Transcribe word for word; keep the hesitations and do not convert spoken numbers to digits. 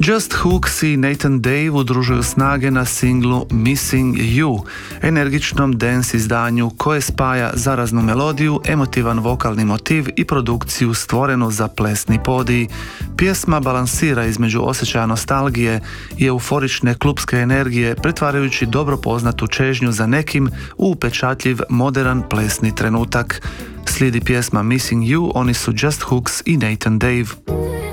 Just Hooks i Nathan Dave udružuju snage na singlu Missing You, energičnom dance izdanju koje spaja zaraznu melodiju, emotivan vokalni motiv i produkciju stvorenu za plesni podij. Pjesma balansira između osjećaja nostalgije i euforične klupske energije, pretvarajući dobro poznatu čežnju za nekim u upečatljiv, moderan plesni trenutak. Slijedi pjesma Missing You, oni su Just Hooks i Nathan Dave.